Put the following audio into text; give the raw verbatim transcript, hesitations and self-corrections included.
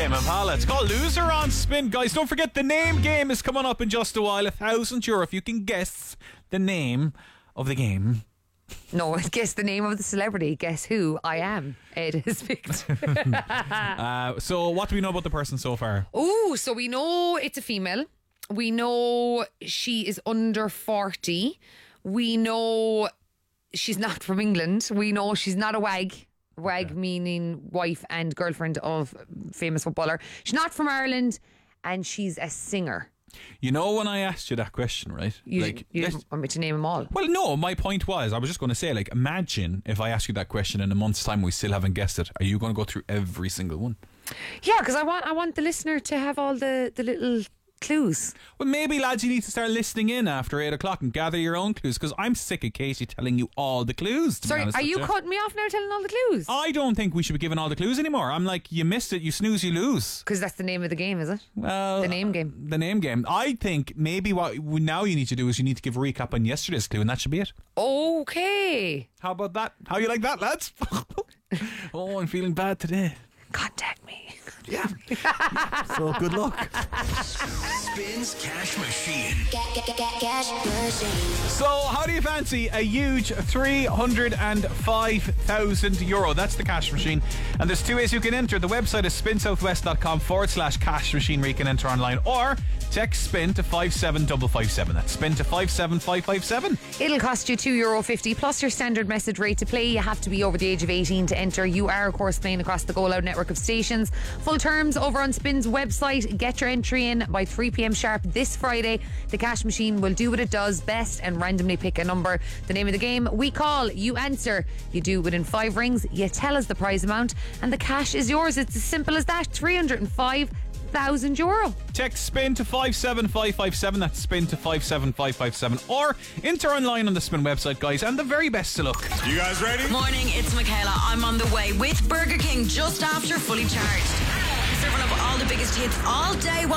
Tame Impala. It's called Loser on Spin. Guys, don't forget the name game is coming up in just a while. A thousand euro if you can guess the name of the game. No, guess the name of the celebrity. Guess who I am. Ed has picked. uh, so what do we know about the person so far? Oh, so we know it's a female. We know she is under forty. We know she's not from England. We know she's not a wag. Wag okay. meaning wife and girlfriend of famous footballer. She's not from Ireland, and she's a singer. You know, when I asked you that question, right? You, like, you didn't want me to name them all. Well, no, my point was, I was just going to say, like, imagine if I ask you that question in a month's time, we still haven't guessed it. Are you going to go through every single one? Yeah, because I want I want the listener to have all the, the little clues. Well, maybe, lads, you need to start listening in after eight o'clock and gather your own clues, because I'm sick of Katie telling you all the clues. Sorry, are you, you cutting me off now telling all the clues? I don't think we should be giving all the clues anymore. I'm like, you missed it, you snooze, you lose. Because that's the name of the game, is it? Well, the name game. The name game. I think maybe what now you need to do is you need to give a recap on yesterday's clue, and that should be it. Okay. How about that? How you like that, lads? Oh, I'm feeling bad today. Contact me. Yeah. So good luck. Spins Cash Machine. Cash Machine. So how do you fancy a huge three hundred five thousand euro? That's the cash machine. And there's two ways you can enter. The website is spinsouthwest.com forward slash cash machine where you can enter online, or text spin to five seven five five seven. That's spin to five seven five five seven. It'll cost you two euro fifty plus your standard message rate to play. You have to be over the age of eighteen to enter. You are, of course, playing across the Go Loud network of stations. Full terms over on Spin's website. Get your entry in by three p.m. sharp this Friday. The cash machine will do what it does best and randomly pick a number. The name of the game: we call, you answer. You do within five rings, you tell us the prize amount, and the cash is yours. It's as simple as that. three hundred five thousand euro. Text spin to five seven five five seven. That's spin to five seven five five seven, or enter online on the Spin website, guys. And the very best to look. You guys ready? Morning, it's Michaela. I'm on the way with Burger King just after Fully Charged. Serving up all the biggest hits all day while